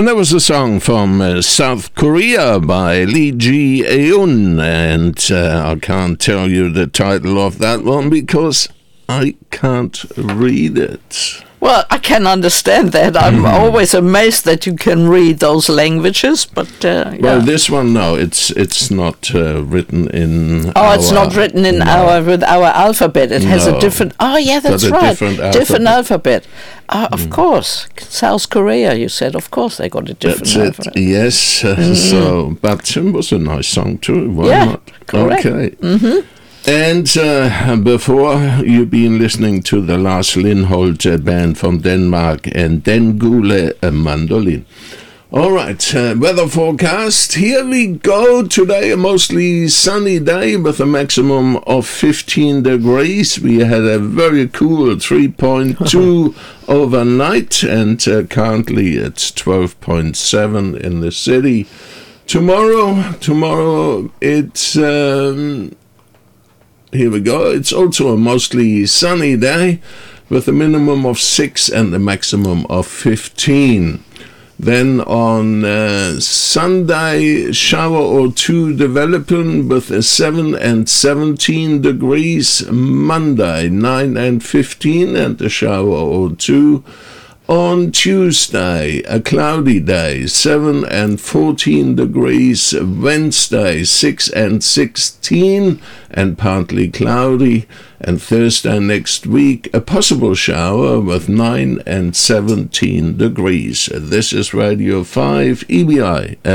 And that was a song from South Korea by Lee Ji-eun, and I can't tell you the title of that one because I can't read it. Well, I can understand that. I'm always amazed that you can read those languages, but yeah. Well, this one, no, it's not written in. It's not written in with our alphabet. It has a different. Oh, yeah, that's right. Different alphabet. Of course, South Korea. You said, of course, they got a different alphabet. Yes. So, but it was a nice song too. Why not? Correct. Okay. And before, you've been listening to the Lars Lindholt band from Denmark and Den Gule Mandolin. All right, weather forecast. Here we go. Today, a mostly sunny day with a maximum of 15 degrees. We had a very cool 3.2 overnight, and currently it's 12.7 in the city. Tomorrow it's... here we go. It's also a mostly sunny day with a minimum of 6 and a maximum of 15. Then on Sunday, shower or two developing with a 7 and 17 degrees. Monday, 9 and 15 and a shower or two. On Tuesday, a cloudy day, 7 and 14 degrees. Wednesday, 6 and 16 and partly cloudy. And Thursday next week, a possible shower with 9 and 17 degrees. This is Radio 5 EBI.